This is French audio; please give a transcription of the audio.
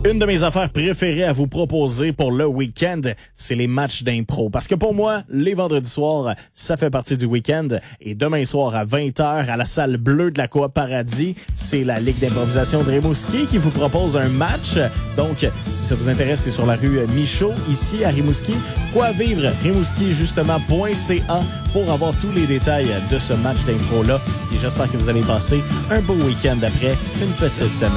Une de mes affaires préférées à vous proposer pour le week-end, c'est les matchs d'impro. Parce que pour moi, les vendredis soirs, ça fait partie du week-end. Et demain soir à 20h, à la salle bleue de la Coop Paradis, c'est la Ligue d'improvisation de Rimouski qui vous propose un match. Donc, si ça vous intéresse, c'est sur la rue Michaud, ici à Rimouski. Quoi vivre, rimouski-justement.ca pour avoir tous les détails de ce match d'impro-là. Et j'espère que vous allez passer un beau week-end après une petite semaine.